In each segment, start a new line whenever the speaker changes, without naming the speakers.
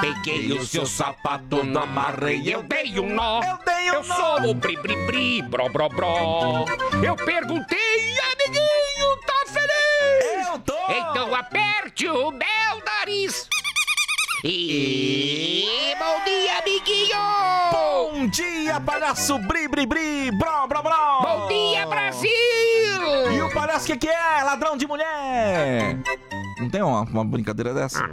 Peguei o seu sapato, não amarrei, eu dei um nó.
Eu
sou o bri-bri-bri, bro-bro-bro. Eu perguntei, amiguinho, tá feliz?
Eu tô!
Então aperte o meu nariz. E bom dia, amiguinho!
Bom dia, palhaço bri-bri-bri, bro-bro-bro!
Bom dia, Brasil!
E o palhaço que é? Ladrão de mulher! Não tem uma brincadeira dessa?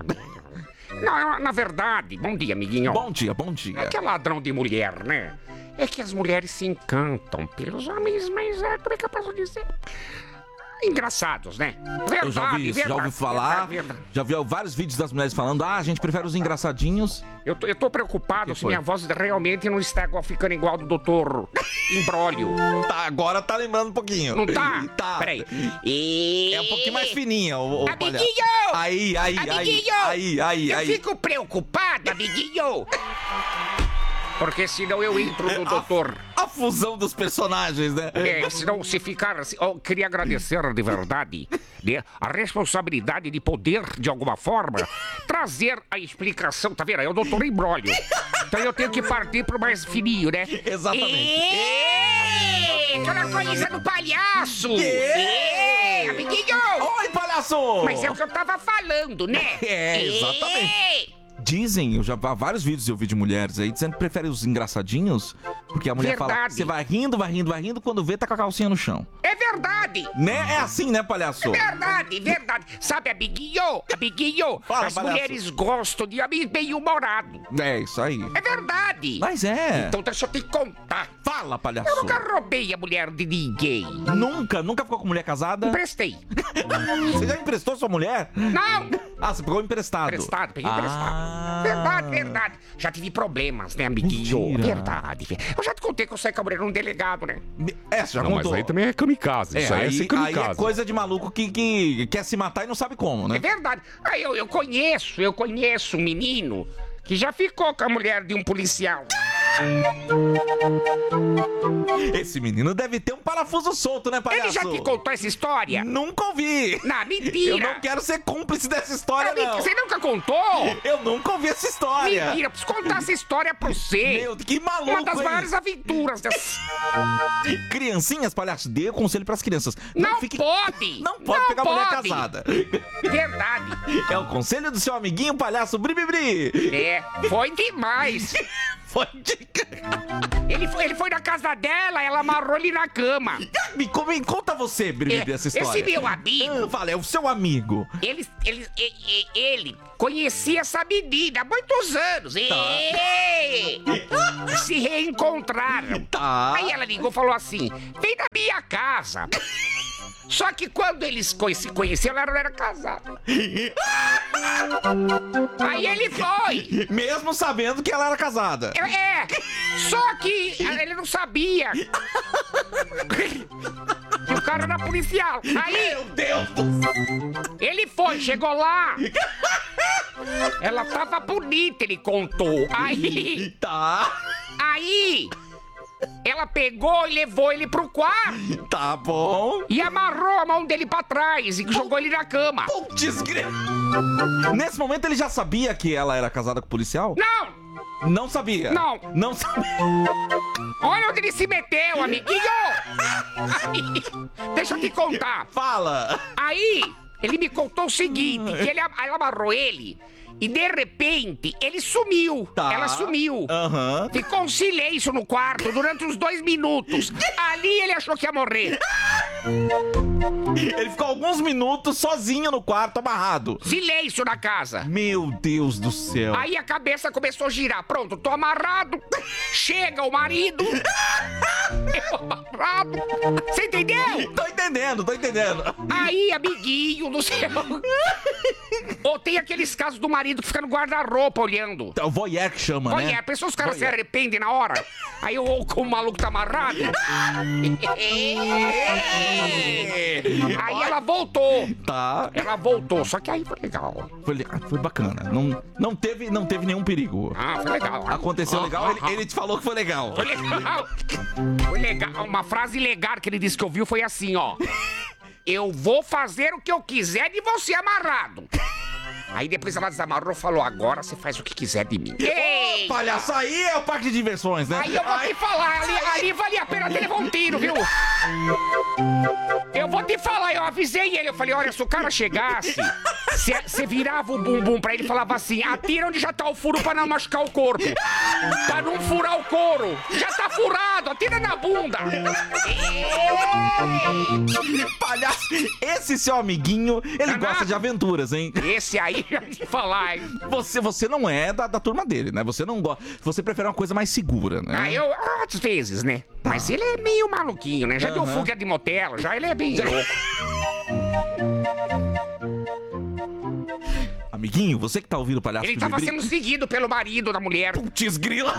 Não, na verdade, bom dia, amiguinho.
Bom dia, bom dia.
É que é ladrão de mulher, né? É que as mulheres se encantam pelos homens, mas como é que eu posso dizer? Engraçados, né? Verdade,
Eu já ouvi isso, já ouvi falar. Já vi vários vídeos das mulheres falando: a gente prefere os engraçadinhos.
Eu tô preocupado se
foi?
minha voz realmente não está ficando igual do doutor Imbróglio.
Tá, agora tá lembrando um pouquinho.
Não tá?
Tá.
Peraí.
É um pouquinho mais fininha, o palhaço.
Amiguinho!
Aí.
Eu fico preocupado, amiguinho! Porque senão eu entro no doutor.
A fusão dos personagens, né?
Senão se ficar assim... Eu queria agradecer de verdade, né, a responsabilidade de poder, de alguma forma, trazer a explicação, tá vendo? É o doutor Imbróglio. Então eu tenho que partir pro mais fininho, né?
Exatamente.
Tô na coisa do palhaço! Amiguinho!
Oi, palhaço!
Mas é o que eu tava falando, né?
Exatamente. Dizem, eu já vi vários vídeos eu vi de mulheres aí dizendo que prefere os engraçadinhos, porque a mulher fala, você vai rindo, quando vê tá com a calcinha no chão.
É verdade!
Né? É assim, né, palhaço?
É verdade. Sabe, amiguinho?
Fala,
as
palhaço.
mulheres gostam de homem bem-humorado.
É, isso aí.
É verdade.
Mas é.
Então deixa eu te contar.
Fala, palhaço.
Eu nunca roubei a mulher de ninguém.
Nunca ficou com mulher casada?
Emprestei.
Você já emprestou sua mulher?
Não!
Ah, você pegou emprestado.
Peguei emprestado. Verdade. Já tive problemas, né, amiguinho?
Mentira.
Verdade. Eu já te contei que eu saí com a mulher num delegado, né?
Você já
Não, mas
contou.
aí também é kamikaze. Isso aí é ser
aí
kamikaze.
é coisa de maluco que quer se matar e não sabe como, né?
É verdade. Aí eu conheço um menino que já ficou com a mulher de um policial.
Esse menino deve ter um parafuso solto, né, palhaço?
Ele já te contou essa história?
Nunca ouvi.
Não, mentira.
Eu não quero ser cúmplice dessa história, não.
Você nunca contou?
Eu nunca ouvi essa história.
Mentira, eu preciso contar essa história pra você.
Meu, que maluco,
Uma das
hein?
maiores aventuras dessa...
Criancinhas, palhaço, dê conselho pras crianças.
Não
fique...
pode!
Não pode pegar mulher casada.
Verdade.
É o conselho do seu amiguinho palhaço Bri-Bri-Bri.
É, foi demais.
Foi de...
Ele foi na casa dela, ela amarrou ele na cama.
Me conta você, Bri-Bri-Bri, essa história.
Esse meu amigo...
Fala, é o seu amigo.
Ele conhecia essa menina há muitos anos. Se reencontraram.
Tá.
Aí ela ligou e falou assim: vem na minha casa. Só que quando eles se conheceram, ela não era casada. Aí ele foi.
Mesmo sabendo que ela era casada.
Só que ele não sabia que o cara era policial. Aí,
Meu Deus do céu.
ele foi, chegou lá. Ela tava bonita, ele contou. Aí, ela pegou e levou ele pro quarto.
Tá bom.
E amarrou a mão dele pra trás e jogou ele na cama.
Putz, nesse momento ele já sabia que ela era casada com o policial?
Não!
Não sabia? Não sabia.
Olha onde ele se meteu, amiguinho! Aí, deixa eu te contar.
Fala.
Aí, ele me contou o seguinte, que ela amarrou ele e, de repente, ele sumiu.
Tá.
Ela sumiu.
Aham.
Ficou um silêncio no quarto durante uns 2 minutos. Ali ele achou que ia morrer.
Ele ficou alguns minutos sozinho no quarto, amarrado.
Silêncio na casa.
Meu Deus do céu.
Aí a cabeça começou a girar. Pronto, tô amarrado. Chega o marido. Eu amarrado. Você entendeu?
Tô entendendo.
Aí, amiguinho do céu. Ou tem aqueles casos do marido que fica no guarda-roupa olhando.
É o voyeur que chama, né?
Olha, a pessoa, os caras se arrependem na hora. Aí o maluco tá amarrado. Aí ela voltou.
Tá.
Ela voltou, só que aí foi legal.
Foi bacana. Não teve nenhum perigo.
Foi legal.
Aconteceu legal, ele te falou que foi legal.
Foi legal. Foi legal. Uma frase legal que ele disse que ouviu foi assim, ó. Eu vou fazer o que eu quiser de você amarrado. Aí depois ela desamarrou e falou, agora você faz o que quiser de mim. Ei!
Palhaço, aí é o parque de diversões, né?
Aí eu vou te falar, ali valia a pena ter levado um tiro, viu? Eu vou te falar, eu avisei ele, eu falei, olha, se o cara chegasse, você virava o bumbum pra ele e falava assim, atira onde já tá o furo pra não machucar o corpo. Pra não furar o couro. Já tá furado, atira na bunda.
Palhaço, esse seu amiguinho, ele gosta de aventuras, hein?
Esse aí, eu te falar, hein?
Você não é da turma dele, né? Você não gosta. Você prefere uma coisa mais segura, né?
Às vezes, né? Mas ele é meio maluquinho, né? Já deu fuga de motel, já ele é bem louco.
Amiguinho, você que tá ouvindo o Palhaço
Ele tava sendo seguido pelo marido da mulher.
Putz, grila.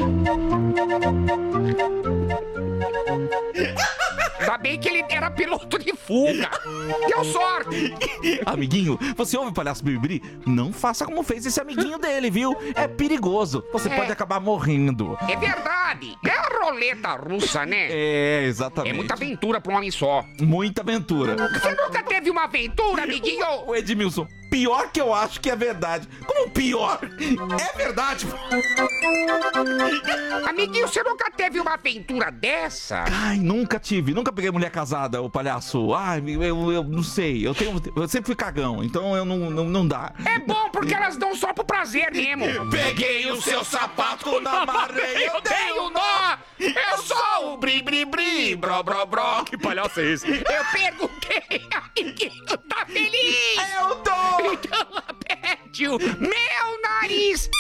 Ainda bem que ele era piloto de fuga. Deu sorte.
Amiguinho, você ouve o Palhaço Biribiri? Não faça como fez esse amiguinho dele, viu? É perigoso. Você pode acabar morrendo.
É verdade. É a roleta russa, né?
É, exatamente.
É muita aventura pra um homem só.
Muita aventura.
Você nunca teve uma aventura, amiguinho?
Ô, Edmilson, pior que eu acho que é verdade. Como pior? É verdade.
Amiguinho, você nunca teve uma aventura dessa?
Ai, nunca tive. Nunca peguei mulher casada, o palhaço. Ai, eu não sei. Eu sempre fui cagão, então eu não dá.
É bom, porque elas dão só pro prazer mesmo.
Peguei o seu sapato na maré,
eu dei o nó. Eu sou o bri-bri-bri, bro-bro-bro.
Que palhaço é esse?
Eu perguntei, amiguinho, tá feliz?
Eu tô!
Então aperte o meu nariz.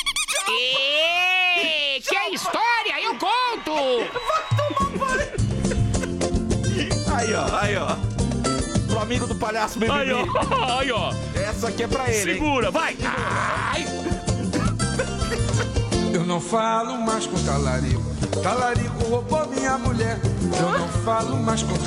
Que é história, eu conto.
Aí, ó. Pro amigo do Palhaço Biribiri.
Aí, ó.
Essa aqui é pra ele, hein?
Segura, vai.
Ai.
Eu não falo mais com talarico. Talarico roubou minha mulher. Eu não falo mais com talarico.